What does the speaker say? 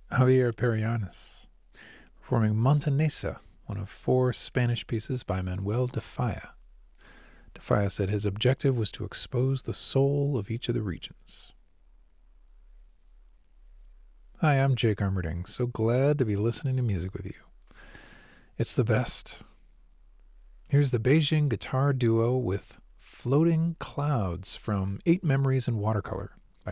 Javier Perianis, performing Montanesa, one of 4 Spanish pieces by Manuel de Falla. De Falla said his objective was to expose the soul of each of the regions. Hi, I'm Jake Armerding. So glad to be listening to music with you. It's the best. Here's the Beijing guitar duo with Floating Clouds from 8 Memories in Watercolor.